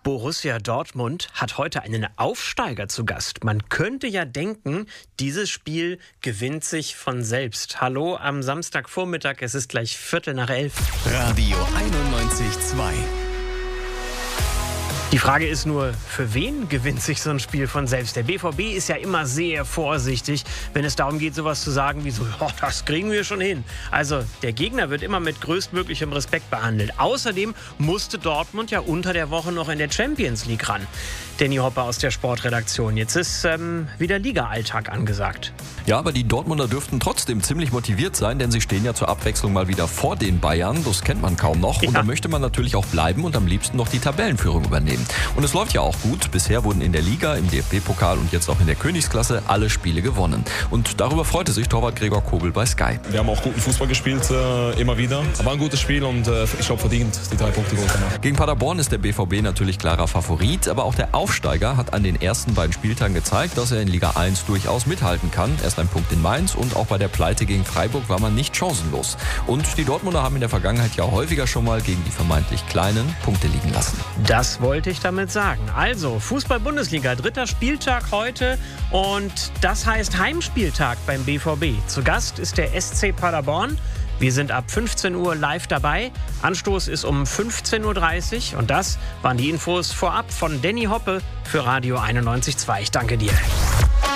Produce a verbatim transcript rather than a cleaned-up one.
Borussia Dortmund hat heute einen Aufsteiger zu Gast. Man könnte ja denken, dieses Spiel gewinnt sich von selbst. Hallo am Samstagvormittag, es ist gleich Viertel nach elf. Radio einundneunzig Komma zwei. Die Frage ist nur, für wen gewinnt sich so ein Spiel von selbst? Der B V B ist ja immer sehr vorsichtig, wenn es darum geht, sowas zu sagen wie so, oh, das kriegen wir schon hin. Also der Gegner wird immer mit größtmöglichem Respekt behandelt. Außerdem musste Dortmund ja unter der Woche noch in der Champions League ran. Danny Hoppe aus der Sportredaktion. Jetzt ist ähm, wieder Liga-Alltag angesagt. Ja, aber die Dortmunder dürften trotzdem ziemlich motiviert sein, denn sie stehen ja zur Abwechslung mal wieder vor den Bayern. Das kennt man kaum noch. Ja. Und da möchte man natürlich auch bleiben und am liebsten noch die Tabellenführung übernehmen. Und es läuft ja auch gut. Bisher wurden in der Liga, im D F B-Pokal und jetzt auch in der Königsklasse alle Spiele gewonnen. Und darüber freute sich Torwart Gregor Kobel bei Sky. Wir haben auch guten Fußball gespielt, äh, immer wieder. Aber ein gutes Spiel und äh, ich glaube verdient die drei Punkte geholt. Gegen Paderborn ist der B V B natürlich klarer Favorit, aber auch der Aufsteiger hat an den ersten beiden Spieltagen gezeigt, dass er in Liga eins durchaus mithalten kann. Erst ein Punkt in Mainz und auch bei der Pleite gegen Freiburg war man nicht chancenlos. Und die Dortmunder haben in der Vergangenheit ja häufiger schon mal gegen die vermeintlich Kleinen Punkte liegen lassen. Das wollte ich damit sagen. Also, Fußball-Bundesliga, dritter Spieltag heute und das heißt Heimspieltag beim B V B. Zu Gast ist der S C Paderborn. Wir sind ab fünfzehn Uhr live dabei. Anstoß ist um fünfzehn Uhr dreißig und das waren die Infos vorab von Danny Hoppe für Radio einundneunzig Komma zwei. Ich danke dir.